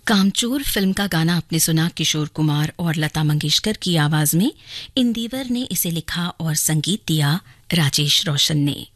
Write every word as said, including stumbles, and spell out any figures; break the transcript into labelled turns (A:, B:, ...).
A: कामचोर फिल्म का गाना आपने सुना किशोर कुमार और लता मंगेशकर की आवाज में। इंदिवर ने इसे लिखा और संगीत दिया राजेश रोशन ने।